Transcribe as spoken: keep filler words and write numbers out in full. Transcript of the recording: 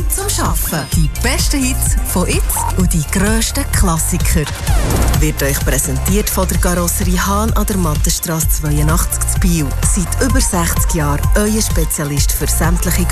zum Arbeiten. Die besten Hits von jetzt und die grössten Klassiker. Wird euch präsentiert von der Karosserie Hahn an der Mattenstrasse zweiundachtzig zu Biel. Seit über sechzig Jahren euer Spezialist für sämtliche